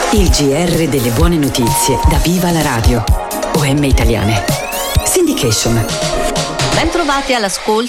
Il GR delle buone notizie da Viva la Radio. OM Italiane. Syndication. Ben trovati all'ascolto